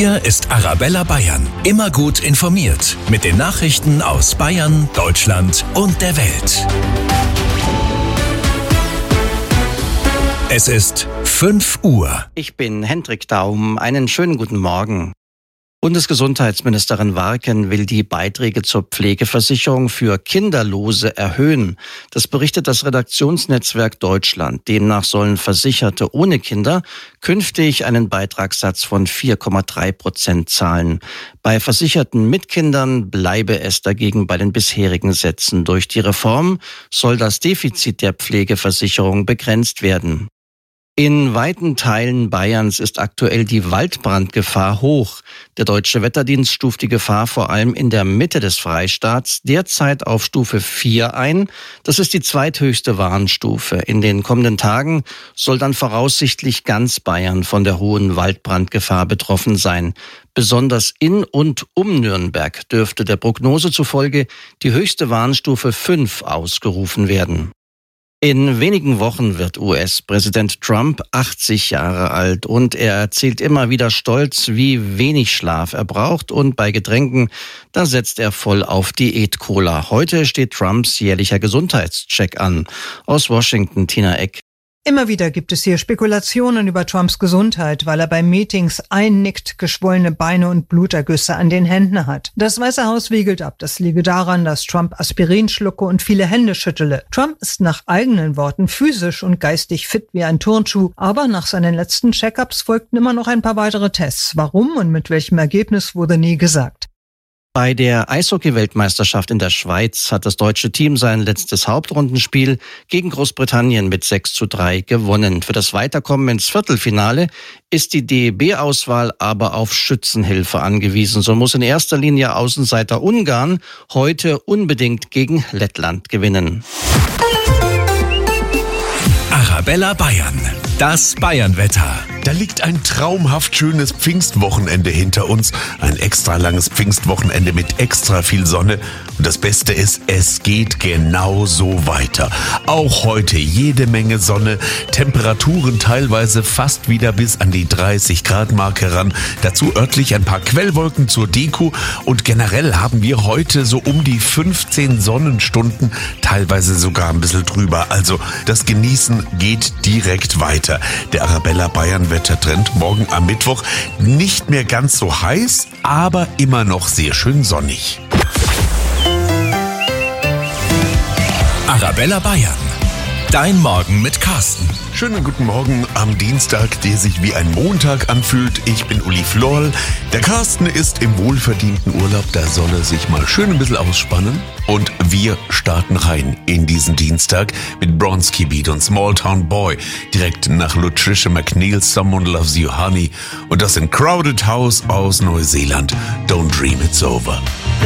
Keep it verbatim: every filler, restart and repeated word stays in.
Hier ist Arabella Bayern. Immer gut informiert mit den Nachrichten aus Bayern, Deutschland und der Welt. Es ist fünf Uhr. Ich bin Hendrik Daum. Einen schönen guten Morgen. Bundesgesundheitsministerin Warken will die Beiträge zur Pflegeversicherung für Kinderlose erhöhen. Das berichtet das Redaktionsnetzwerk Deutschland. Demnach sollen Versicherte ohne Kinder künftig einen Beitragssatz von vier Komma drei Prozent zahlen. Bei Versicherten mit Kindern bleibe es dagegen bei den bisherigen Sätzen. Durch die Reform soll das Defizit der Pflegeversicherung begrenzt werden. In weiten Teilen Bayerns ist aktuell die Waldbrandgefahr hoch. Der Deutsche Wetterdienst stuft die Gefahr vor allem in der Mitte des Freistaats derzeit auf Stufe vier ein. Das ist die zweithöchste Warnstufe. In den kommenden Tagen soll dann voraussichtlich ganz Bayern von der hohen Waldbrandgefahr betroffen sein. Besonders in und um Nürnberg dürfte der Prognose zufolge die höchste Warnstufe fünf ausgerufen werden. In wenigen Wochen wird U S-Präsident Trump achtzig Jahre alt und er erzählt immer wieder stolz, wie wenig Schlaf er braucht, und bei Getränken, da setzt er voll auf Diät-Cola. Heute steht Trumps jährlicher Gesundheitscheck an. Aus Washington, Tina Eck. Immer wieder gibt es hier Spekulationen über Trumps Gesundheit, weil er bei Meetings einnickt, geschwollene Beine und Blutergüsse an den Händen hat. Das Weiße Haus wiegelt ab, das liege daran, dass Trump Aspirin schlucke und viele Hände schüttele. Trump ist nach eigenen Worten physisch und geistig fit wie ein Turnschuh, aber nach seinen letzten Check-ups folgten immer noch ein paar weitere Tests. Warum und mit welchem Ergebnis wurde nie gesagt. Bei der Eishockey-Weltmeisterschaft in der Schweiz hat das deutsche Team sein letztes Hauptrundenspiel gegen Großbritannien mit sechs zu drei gewonnen. Für das Weiterkommen ins Viertelfinale ist die D E B-Auswahl aber auf Schützenhilfe angewiesen. So muss in erster Linie Außenseiter Ungarn heute unbedingt gegen Lettland gewinnen. Arabella Bayern, das Bayernwetter. Da liegt ein traumhaft schönes Pfingstwochenende hinter uns. Ein extra langes Pfingstwochenende mit extra viel Sonne. Und das Beste ist, es geht genau so weiter. Auch heute jede Menge Sonne. Temperaturen teilweise fast wieder bis an die dreißig Grad Marke ran. Dazu örtlich ein paar Quellwolken zur Deko. Und generell haben wir heute so um die fünfzehn Sonnenstunden. Teilweise sogar ein bisschen drüber. Also das Genießen geht direkt weiter. Der Arabella Bayern Wettertrend morgen am Mittwoch nicht mehr ganz so heiß, aber immer noch sehr schön sonnig. Arabella Bayern, dein Morgen mit Carsten. Schönen guten Morgen am Dienstag, der sich wie ein Montag anfühlt. Ich bin Uli Florl. Der Carsten ist im wohlverdienten Urlaub. Da soll er sich mal schön ein bisschen ausspannen. Und wir starten rein in diesen Dienstag mit Bronski Beat und Small Town Boy. Direkt nach Latricia McNeil, Someone Loves You Honey. Und das in Crowded House aus Neuseeland. Don't Dream It's Over.